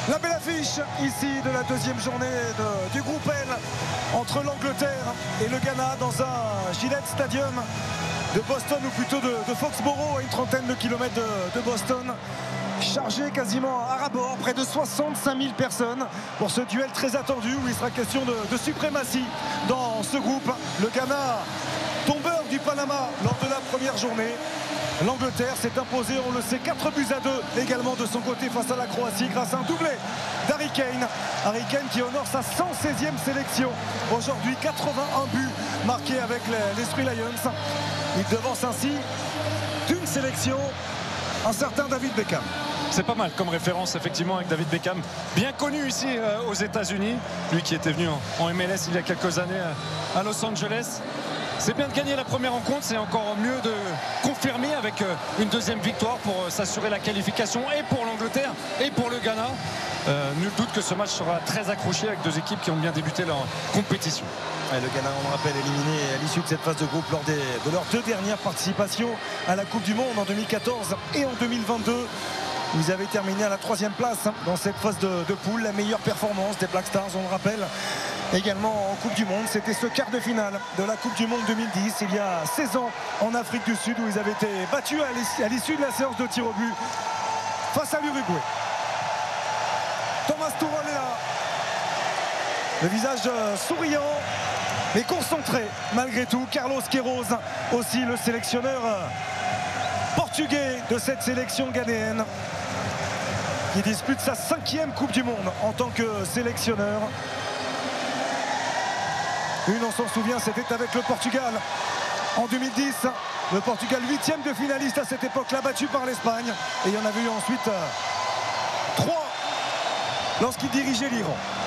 La belle affiche ici de la deuxième journée du groupe L entre l'Angleterre et le Ghana dans un Gillette Stadium de Boston, ou plutôt de Foxborough, à une trentaine de kilomètres de Boston. Chargé quasiment à ras-bord, près de 65 000 personnes pour ce duel très attendu où il sera question de suprématie dans ce groupe. Le Ghana, tombeur du Panama lors de la première journée. L'Angleterre s'est imposée, on le sait, 4-2 également de son côté face à la Croatie grâce à un doublé d'Harry Kane. Harry Kane qui honore sa 116e sélection. Aujourd'hui, 81 buts marqués avec les Three Lions. Il devance ainsi d'une sélection un certain David Beckham. C'est pas mal comme référence effectivement avec David Beckham, bien connu ici aux États-Unis, lui qui était venu en MLS il y a quelques années à Los Angeles. C'est bien de gagner la première rencontre, c'est encore mieux de confirmer avec une deuxième victoire pour s'assurer la qualification et pour l'Angleterre et pour le Ghana. Nul doute que ce match sera très accroché avec deux équipes qui ont bien débuté leur compétition. Et le Ghana, on le rappelle, éliminé à l'issue de cette phase de groupe lors de leurs deux dernières participations à la Coupe du Monde en 2014 et en 2022. Vous avez terminé à la 3e place dans cette phase de poule, la meilleure performance des Black Stars, on le rappelle. Également en Coupe du Monde, c'était ce quart de finale de la Coupe du Monde 2010, il y a 16 ans en Afrique du Sud, où ils avaient été battus à l'issue de la séance de tir au but face à l'Uruguay. Thomas Tuchel est là, le visage souriant mais concentré malgré tout. Carlos Queiroz aussi, le sélectionneur portugais de cette sélection ghanéenne, qui dispute sa 5e Coupe du Monde en tant que sélectionneur. Une, on s'en souvient, c'était avec le Portugal en 2010. Le Portugal 8e de finaliste à cette époque-là, battu par l'Espagne. Et il y en avait eu ensuite 3 lorsqu'il dirigeait l'Iran.